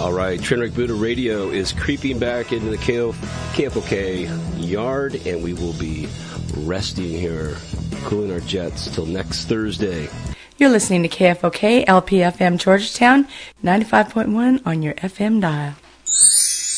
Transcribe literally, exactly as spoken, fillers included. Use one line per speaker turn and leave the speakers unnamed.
All right, Trainwreck Buddha Radio is creeping back into the K F O K yard, and we will be resting here, cooling our jets till next Thursday.
You're listening to K F O K, L P F M Georgetown, ninety-five point one on your F M dial.